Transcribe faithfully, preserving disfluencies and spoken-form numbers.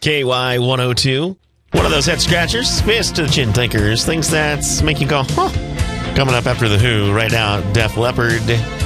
K Y one oh two. One of those head scratchers, fist to the chin thinkers, things that make you go, huh. Coming up after The Who, right now, Def Leppard.